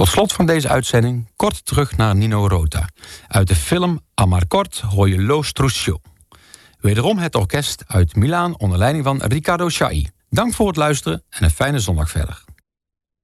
Tot slot van deze uitzending kort terug naar Nino Rota. Uit de film Amarcord hoor je Lo Struscio. Wederom het orkest uit Milaan onder leiding van Riccardo Chailly. Dank voor het luisteren en een fijne zondag verder.